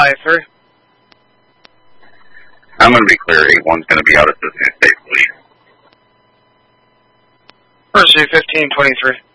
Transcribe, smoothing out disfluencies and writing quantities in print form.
5-3. I'm going to be clear. 8-1's going to be out at the State Police. Pursuit 1523.